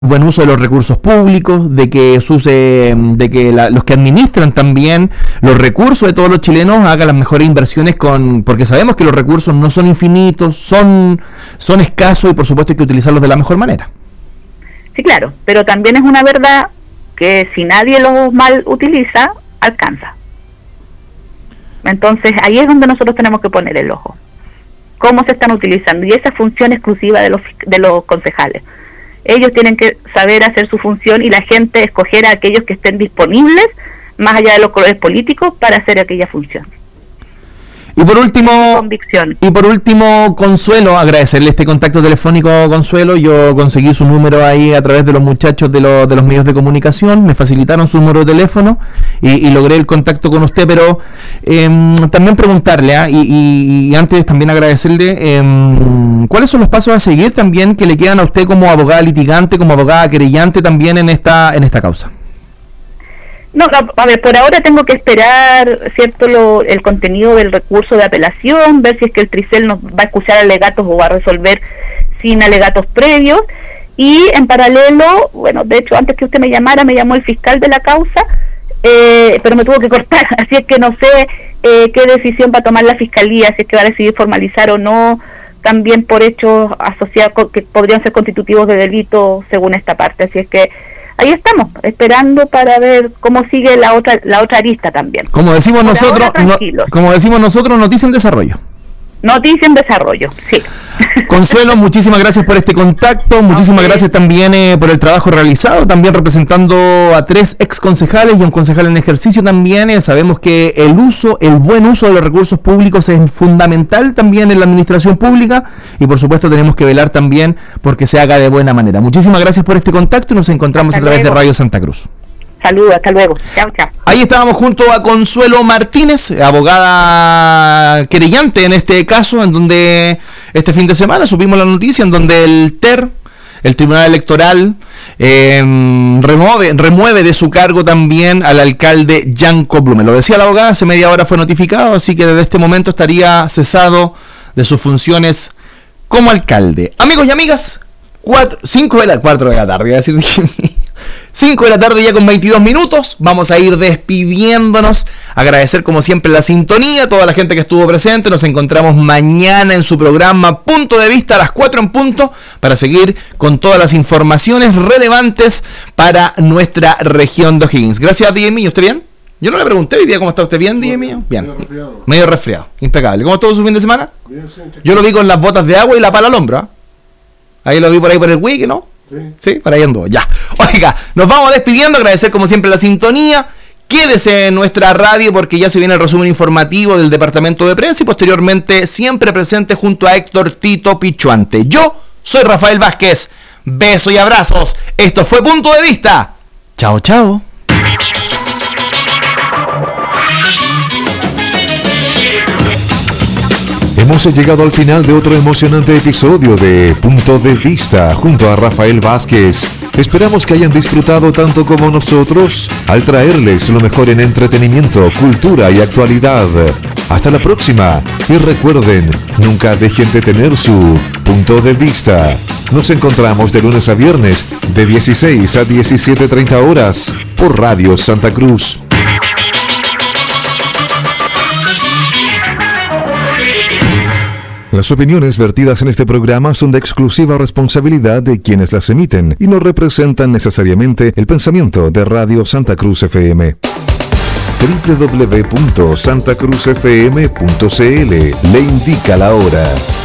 buen uso de los recursos públicos, de que los que administran también los recursos de todos los chilenos hagan las mejores inversiones porque sabemos que los recursos no son infinitos, son escasos y por supuesto hay que utilizarlos de la mejor manera. Sí, claro, pero también es una verdad que si nadie los mal utiliza, alcanza. Entonces ahí es donde nosotros tenemos que poner el ojo. ¿Cómo se están utilizando? Y esa es función exclusiva de los concejales. Ellos tienen que saber hacer su función y la gente escoger a aquellos que estén disponibles, más allá de los colores políticos, para hacer aquella función. Y por último, Consuelo, agradecerle este contacto telefónico, Consuelo. Yo conseguí su número ahí a través de los muchachos de los medios de comunicación, me facilitaron su número de teléfono y logré el contacto con usted, pero también preguntarle, y antes también agradecerle, ¿cuáles son los pasos a seguir también que le quedan a usted como abogada litigante, como abogada querellante también en esta causa? No, a ver, por ahora tengo que esperar, ¿cierto?, el contenido del recurso de apelación, ver si es que el Tricel nos va a escuchar alegatos o va a resolver sin alegatos previos, y en paralelo, bueno, de hecho, antes que usted me llamara, me llamó el fiscal de la causa, pero me tuvo que cortar, así es que no sé qué decisión va a tomar la fiscalía, si es que va a decidir formalizar o no, también por hechos asociados que podrían ser constitutivos de delito según esta parte, así es que ahí estamos, esperando para ver cómo sigue la otra arista también. Como decimos nosotros, noticia en desarrollo. Noticia en desarrollo, sí. Consuelo, muchísimas gracias por este contacto, muchísimas gracias también por el trabajo realizado, también representando a 3 ex concejales y a un concejal en ejercicio también. Sabemos que el buen uso de los recursos públicos es fundamental también en la administración pública y por supuesto tenemos que velar también porque se haga de buena manera. Muchísimas gracias por este contacto y nos encontramos a través de Radio Santa Cruz. Saludos, hasta luego. Chao, chao. Ahí estábamos junto a Consuelo Martínez, abogada querellante en este caso, en donde este fin de semana supimos la noticia, en donde el Tribunal Electoral, remueve de su cargo también al alcalde Yanko Blume. Lo decía la abogada, hace media hora fue notificado, así que desde este momento estaría cesado de sus funciones como alcalde. Amigos y amigas, 4 de la tarde, voy a decir 5 de la tarde ya con 22 minutos, vamos a ir despidiéndonos, agradecer como siempre la sintonía, toda la gente que estuvo presente, nos encontramos mañana en su programa Punto de Vista a las 4 en punto, para seguir con todas las informaciones relevantes para nuestra región de O'Higgins. Gracias, DJ Mío, ¿usted bien? Yo no le pregunté hoy día cómo está usted, ¿bien, DJ Mío? Bien, medio resfriado, impecable. ¿Cómo estuvo su fin de semana? Bien, sí, yo lo vi con las botas de agua y la pala al hombro, ¿eh? Ahí lo vi por ahí por el wiki, ¿no? Sí, por ahí ando, ya. Oiga, nos vamos despidiendo, agradecer como siempre la sintonía. Quédese en nuestra radio porque ya se viene el resumen informativo del departamento de prensa y posteriormente siempre presente junto a Héctor Tito Pichuante. Yo soy Rafael Vázquez. Besos y abrazos. Esto fue Punto de Vista. Chao, chao. Hemos llegado al final de otro emocionante episodio de Punto de Vista junto a Rafael Vázquez. Esperamos que hayan disfrutado tanto como nosotros al traerles lo mejor en entretenimiento, cultura y actualidad. Hasta la próxima y recuerden, nunca dejen de tener su punto de vista. Nos encontramos de lunes a viernes de 16 a 17:30 horas por Radio Santa Cruz. Las opiniones vertidas en este programa son de exclusiva responsabilidad de quienes las emiten y no representan necesariamente el pensamiento de Radio Santa Cruz FM. www.santacruzfm.cl le indica la hora.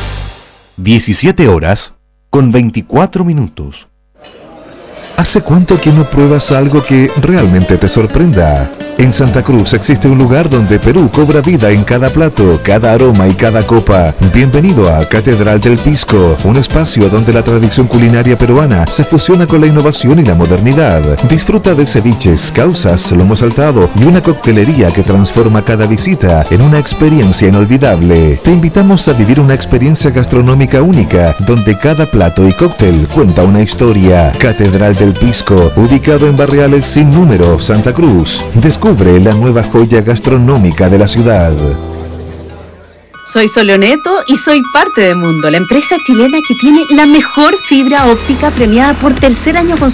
17:24. ¿Hace cuánto que no pruebas algo que realmente te sorprenda? En Santa Cruz existe un lugar donde Perú cobra vida en cada plato, cada aroma y cada copa. Bienvenido a Catedral del Pisco, un espacio donde la tradición culinaria peruana se fusiona con la innovación y la modernidad. Disfruta de ceviches, causas, lomo saltado y una coctelería que transforma cada visita en una experiencia inolvidable. Te invitamos a vivir una experiencia gastronómica única, donde cada plato y cóctel cuenta una historia. Catedral del Pisco, ubicado en Barriales Sin Número, Santa Cruz. Descubre la nueva joya gastronómica de la ciudad. Soy Soloneto y soy parte de Mundo, la empresa chilena que tiene la mejor fibra óptica premiada por tercer año consecutivo.